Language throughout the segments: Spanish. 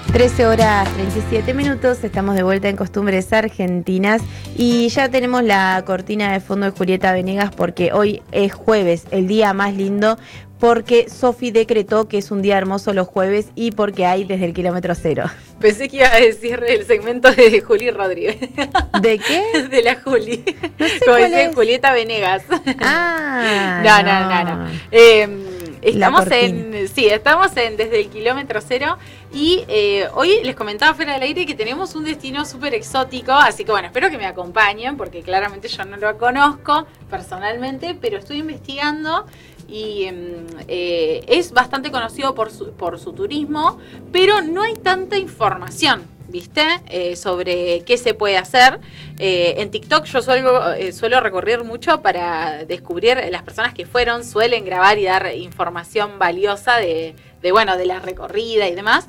13:37, estamos de vuelta en Costumbres Argentinas y ya tenemos la cortina de fondo de Julieta Venegas porque hoy es jueves, el día más lindo, porque Sofi decretó que es un día hermoso los jueves y porque hay desde el kilómetro cero. Pensé que iba a decir el segmento de Juli Rodríguez. ¿De qué? De la Juli. No sé como cuál dice es. Julieta Venegas. No. Estamos en desde el kilómetro cero y hoy les comentaba fuera del aire que tenemos un destino súper exótico, así que bueno, espero que me acompañen porque claramente yo no lo conozco personalmente, pero estoy investigando y es bastante conocido por su turismo, pero no hay tanta información, ¿viste? Sobre qué se puede hacer. En TikTok yo suelo recorrer mucho para descubrir las personas que fueron, suelen grabar y dar información valiosa de la recorrida y demás.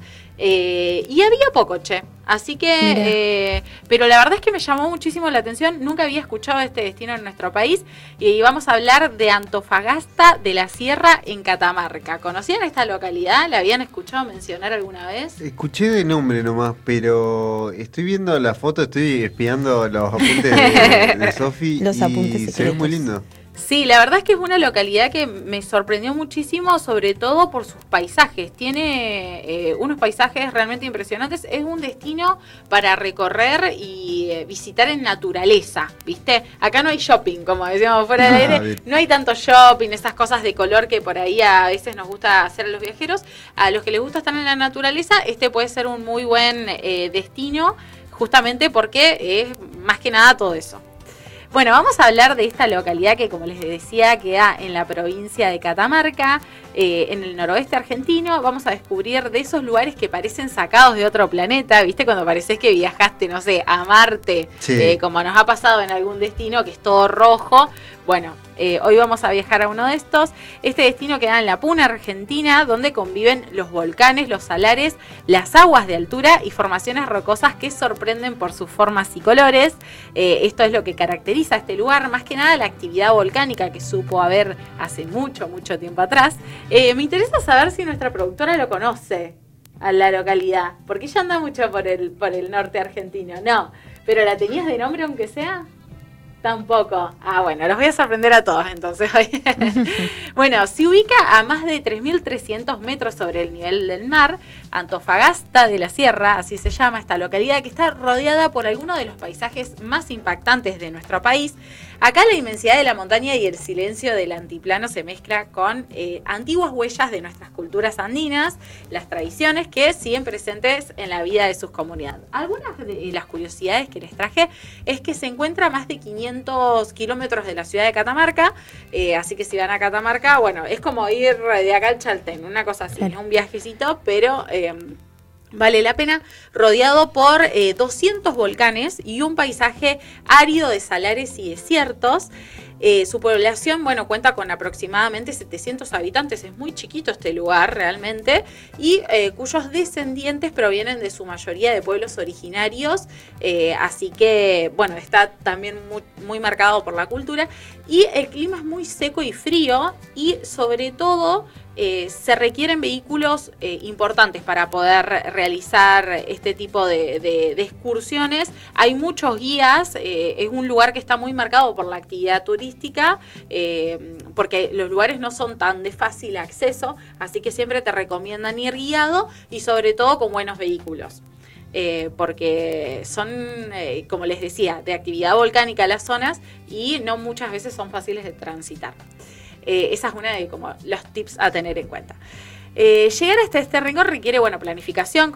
Y había poco, así que, pero la verdad es que me llamó muchísimo la atención, nunca había escuchado este destino en nuestro país y vamos a hablar de Antofagasta de la Sierra en Catamarca. ¿Conocían esta localidad? ¿La habían escuchado mencionar alguna vez? Escuché de nombre nomás, pero estoy viendo la foto, estoy espiando los apuntes de Sofi y apuntes se ve muy lindo. Sí, la verdad es que es una localidad que me sorprendió muchísimo, sobre todo por sus paisajes. Tiene unos paisajes realmente impresionantes. Es un destino para recorrer y visitar en naturaleza, ¿viste? Acá no hay shopping, como decíamos fuera del aire. No hay tanto shopping, esas cosas de color que por ahí a veces nos gusta hacer a los viajeros. A los que les gusta estar en la naturaleza, este puede ser un muy buen destino, justamente porque es más que nada todo eso. Bueno, vamos a hablar de esta localidad que, como les decía, queda en la provincia de Catamarca, en el noroeste argentino. Vamos a descubrir de esos lugares que parecen sacados de otro planeta, ¿viste? Cuando pareces que viajaste, no sé, a Marte, sí. Como nos ha pasado en algún destino que es todo rojo. Bueno, hoy vamos a viajar a uno de estos. Este destino queda en la Puna, Argentina, donde conviven los volcanes, los salares, las aguas de altura y formaciones rocosas que sorprenden por sus formas y colores. Esto es lo que caracteriza a este lugar, más que nada la actividad volcánica que supo haber hace mucho, mucho tiempo atrás. Me interesa saber si nuestra productora lo conoce a la localidad, porque ella anda mucho por el norte argentino. No, pero ¿la tenías de nombre aunque sea? Tampoco. Bueno, los voy a sorprender a todos entonces hoy. Bueno, se ubica a más de 3.300 metros sobre el nivel del mar, Antofagasta de la Sierra, así se llama esta localidad, que está rodeada por algunos de los paisajes más impactantes de nuestro país. Acá la inmensidad de la montaña y el silencio del altiplano se mezcla con antiguas huellas de nuestras culturas andinas, las tradiciones que siguen presentes en la vida de sus comunidades. Algunas de las curiosidades que les traje es que se encuentra a más de 500 kilómetros de la ciudad de Catamarca, así que si van a Catamarca, bueno, es como ir de acá al Chaltén, una cosa así, claro. Un viajecito, pero vale la pena, rodeado por 200 volcanes y un paisaje árido de salares y desiertos. Su población, bueno, cuenta con aproximadamente 700 habitantes, es muy chiquito este lugar realmente, y cuyos descendientes provienen de su mayoría de pueblos originarios, así que, bueno, está también muy marcado por la cultura, y el clima es muy seco y frío, y sobre todo se requieren vehículos importantes para poder realizar este tipo de excursiones. Hay muchos guías, es un lugar que está muy marcado por la actividad turística, porque los lugares no son tan de fácil acceso, así que siempre te recomiendan ir guiado y sobre todo con buenos vehículos. Porque son, como les decía, de actividad volcánica las zonas y no muchas veces son fáciles de transitar. Esa es una de como los tips a tener en cuenta. Llegar hasta este rincón requiere, bueno, planificación,